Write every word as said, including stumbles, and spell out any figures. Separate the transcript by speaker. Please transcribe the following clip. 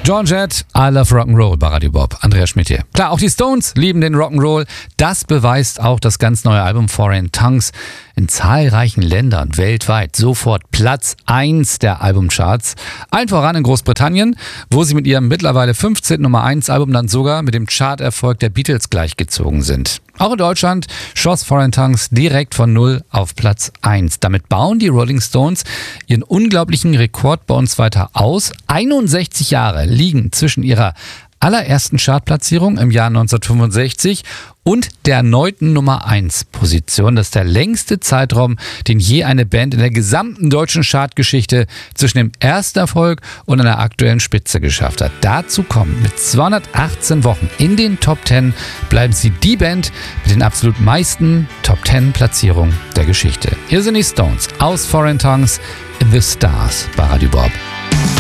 Speaker 1: Joan Jett, I Love Rock'n'Roll bei Radio Bob. Andreas Schmidt hier. Klar, auch die Stones lieben den Rock'n'Roll. Das beweist auch das ganz neue Album Foreign Tongues. In zahlreichen Ländern weltweit sofort Platz eins der Albumcharts. Allen voran in Großbritannien, wo sie mit ihrem mittlerweile fünfzehnten Nummer eins Album dann sogar mit dem Charterfolg der Beatles gleichgezogen sind. Auch in Deutschland schoss Foreign Tongues direkt von null auf Platz eins. Damit bauen die Rolling Stones ihren unglaublichen Rekord bei uns weiter aus. einundsechzig Jahre liegen zwischen ihrer allerersten Chartplatzierung im Jahr neunzehnhundertfünfundsechzig und der erneuten Nummer eins Position. Das ist der längste Zeitraum, den je eine Band in der gesamten deutschen Chartgeschichte zwischen dem ersten Erfolg und einer aktuellen Spitze geschafft hat. Dazu kommt, mit zweihundertachtzehn Wochen in den Top zehn bleiben sie die Band mit den absolut meisten Top zehn Platzierungen der Geschichte. Hier sind die Stones aus Foreign Tongues in The Stars bei Radio Bob.